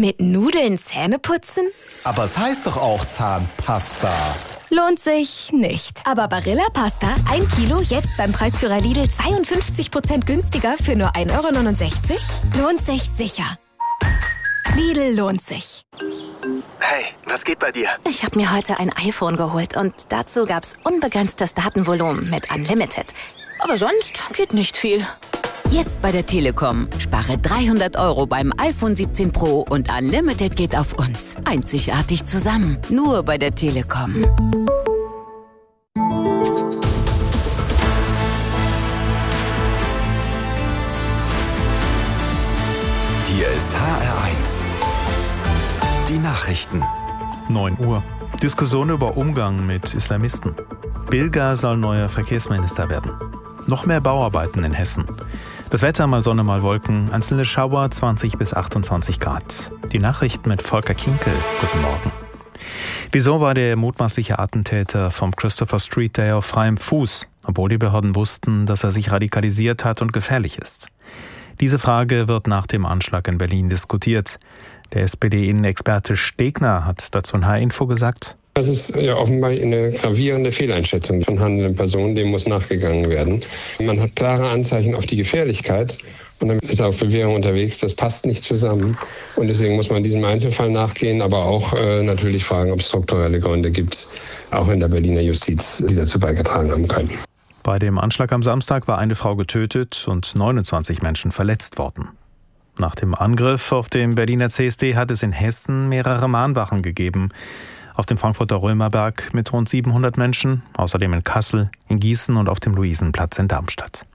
Mit Nudeln Zähne putzen? Aber es heißt doch auch Zahnpasta. Lohnt sich nicht. Aber Barilla Pasta, 1 Kilo, jetzt beim Preisführer Lidl 52% günstiger für nur 1,69 €? Lohnt sich sicher. Lidl lohnt sich. Hey, was geht bei dir? Ich habe mir heute ein iPhone geholt und dazu gab's unbegrenztes Datenvolumen mit Unlimited. Aber sonst geht nicht viel. Jetzt bei der Telekom. Spare 300 € beim iPhone 17 Pro und Unlimited geht auf uns. Einzigartig zusammen. Nur bei der Telekom. Hier ist HR1. Die Nachrichten. 9 Uhr. Diskussion über Umgang mit Islamisten. Bilger soll neuer Verkehrsminister werden. Noch mehr Bauarbeiten in Hessen. Das Wetter mal Sonne, mal Wolken. Einzelne Schauer 20 bis 28 Grad. Die Nachrichten mit Volker Kinkel. Guten Morgen. Wieso war der mutmaßliche Attentäter vom Christopher Street Day auf freiem Fuß, obwohl die Behörden wussten, dass er sich radikalisiert hat und gefährlich ist? Diese Frage wird nach dem Anschlag in Berlin diskutiert. Der SPD-Innenexperte Stegner hat dazu in HR-Info gesagt: Das ist ja offenbar eine gravierende Fehleinschätzung von handelnden Personen, dem muss nachgegangen werden. Man hat klare Anzeichen auf die Gefährlichkeit und dann ist auf Bewährung unterwegs, das passt nicht zusammen. Und deswegen muss man diesem Einzelfall nachgehen, aber auch natürlich fragen, ob es strukturelle Gründe gibt, auch in der Berliner Justiz, die dazu beigetragen haben können. Bei dem Anschlag am Samstag war eine Frau getötet und 29 Menschen verletzt worden. Nach dem Angriff auf den Berliner CSD hat es in Hessen mehrere Mahnwachen gegeben. Auf dem Frankfurter Römerberg mit rund 700 Menschen, außerdem in Kassel, in Gießen und auf dem Luisenplatz in Darmstadt.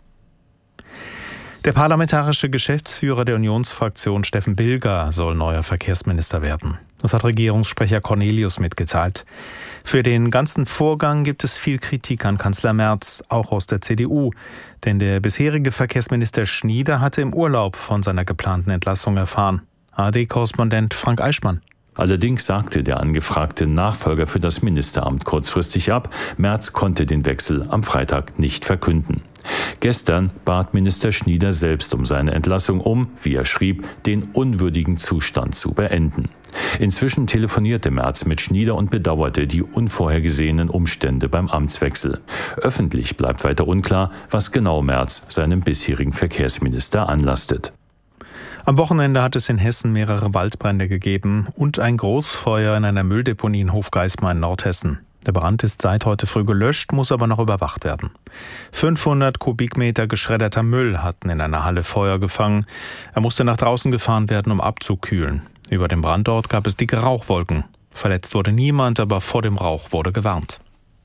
Der parlamentarische Geschäftsführer der Unionsfraktion Steffen Bilger soll neuer Verkehrsminister werden. Das hat Regierungssprecher Cornelius mitgeteilt. Für den ganzen Vorgang gibt es viel Kritik an Kanzler Merz, auch aus der CDU. Denn der bisherige Verkehrsminister Schnieder hatte im Urlaub von seiner geplanten Entlassung erfahren. ARD-Korrespondent Frank Eichmann. Allerdings sagte der angefragte Nachfolger für das Ministeramt kurzfristig ab. Merz konnte den Wechsel am Freitag nicht verkünden. Gestern bat Minister Schnieder selbst um seine Entlassung, um, wie er schrieb, den unwürdigen Zustand zu beenden. Inzwischen telefonierte Merz mit Schnieder und bedauerte die unvorhergesehenen Umstände beim Amtswechsel. Öffentlich bleibt weiter unklar, was genau Merz seinem bisherigen Verkehrsminister anlastet. Am Wochenende hat es in Hessen mehrere Waldbrände gegeben und ein Großfeuer in einer Mülldeponie in Hofgeismar in Nordhessen. Der Brand ist seit heute früh gelöscht, muss aber noch überwacht werden. 500 Kubikmeter geschredderter Müll hatten in einer Halle Feuer gefangen. Er musste nach draußen gefahren werden, um abzukühlen. Über dem Brandort gab es dicke Rauchwolken. Verletzt wurde niemand, aber vor dem Rauch wurde gewarnt.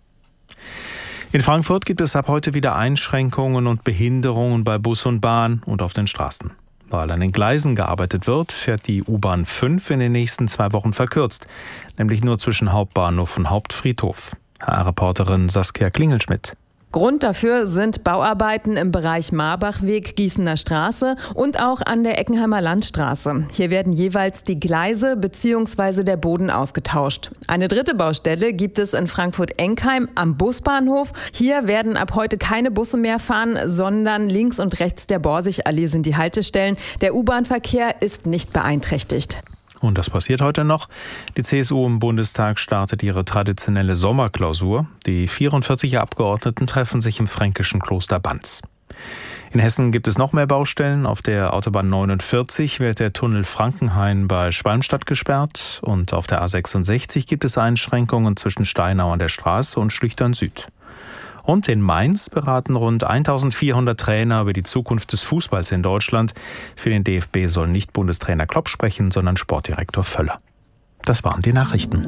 In Frankfurt gibt es ab heute wieder Einschränkungen und Behinderungen bei Bus und Bahn und auf den Straßen. Weil an den Gleisen gearbeitet wird, fährt die U-Bahn 5 in den nächsten 2 Wochen verkürzt, nämlich nur zwischen Hauptbahnhof und Hauptfriedhof. HR-Reporterin Saskia Klingelschmidt. Grund dafür sind Bauarbeiten im Bereich Marbachweg, Gießener Straße und auch an der Eckenheimer Landstraße. Hier werden jeweils die Gleise bzw. der Boden ausgetauscht. Eine dritte Baustelle gibt es in Frankfurt-Enkheim am Busbahnhof. Hier werden ab heute keine Busse mehr fahren, sondern links und rechts der Borsigallee sind die Haltestellen. Der U-Bahn-Verkehr ist nicht beeinträchtigt. Und das passiert heute noch. Die CSU im Bundestag startet ihre traditionelle Sommerklausur. Die 44 Abgeordneten treffen sich im fränkischen Kloster Banz. In Hessen gibt es noch mehr Baustellen. Auf der Autobahn 49 wird der Tunnel Frankenhain bei Schwalmstadt gesperrt. Und auf der A66 gibt es Einschränkungen zwischen Steinau an der Straße und Schlüchtern Süd. Und in Mainz beraten rund 1400 Trainer über die Zukunft des Fußballs in Deutschland. Für den DFB soll nicht Bundestrainer Klopp sprechen, sondern Sportdirektor Völler. Das waren die Nachrichten.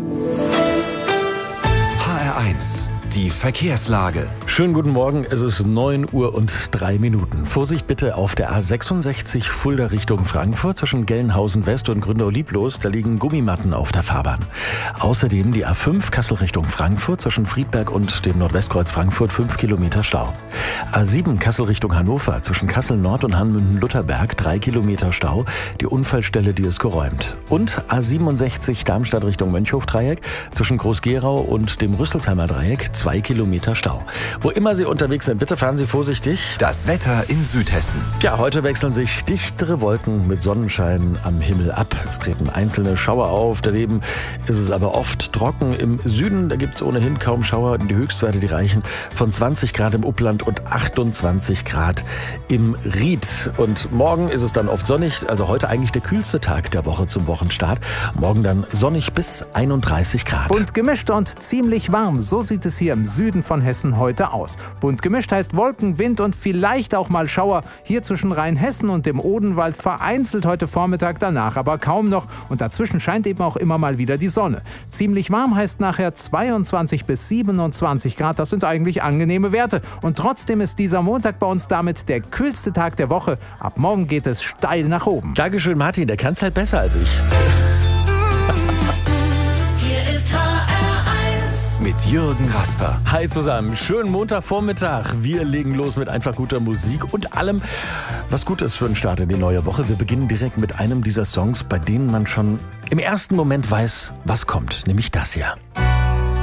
HR1, die Verkehrslage. Schönen guten Morgen, es ist 9 Uhr und 3 Minuten. Vorsicht bitte auf der A66 Fulda Richtung Frankfurt zwischen Gelnhausen West und Gründau-Lieblos. Da liegen Gummimatten auf der Fahrbahn. Außerdem die A5 Kassel Richtung Frankfurt zwischen Friedberg und dem Nordwestkreuz Frankfurt 5 Kilometer Stau. A7 Kassel Richtung Hannover zwischen Kassel Nord und Hanmünden-Lutherberg 3 Kilometer Stau. Die Unfallstelle, die ist geräumt. Und A67 Darmstadt Richtung Mönchhof-Dreieck zwischen Groß-Gerau und dem Rüsselsheimer Dreieck 2 Kilometer Stau. Wo immer Sie unterwegs sind, bitte fahren Sie vorsichtig. Das Wetter in Südhessen. Ja, heute wechseln sich dichtere Wolken mit Sonnenschein am Himmel ab. Es treten einzelne Schauer auf. Daneben ist es aber oft trocken. Im Süden, da gibt es ohnehin kaum Schauer. Die Höchstwerte, die reichen von 20 Grad im Upland und 28 Grad im Ried. Und morgen ist es dann oft sonnig. Also heute eigentlich der kühlste Tag der Woche zum Wochenstart. Morgen dann sonnig bis 31 Grad. Bunt gemischt und ziemlich warm. So sieht es hier im Süden von Hessen heute aus. Bunt gemischt heißt Wolken, Wind und vielleicht auch mal Schauer. Hier zwischen Rheinhessen und dem Odenwald vereinzelt heute Vormittag, danach aber kaum noch. Und dazwischen scheint eben auch immer mal wieder die Sonne. Ziemlich warm heißt nachher 22 bis 27 Grad. Das sind eigentlich angenehme Werte. Und trotzdem ist dieser Montag bei uns damit der kühlste Tag der Woche. Ab morgen geht es steil nach oben. Dankeschön, Martin. Der kann es halt besser als ich. Hier ist HR1 mit Jürgen Rasper. Hi zusammen, schönen Montagvormittag. Wir legen los mit einfach guter Musik und allem, was gut ist für einen Start in die neue Woche. Wir beginnen direkt mit einem dieser Songs, bei denen man schon im ersten Moment weiß, was kommt, nämlich das hier.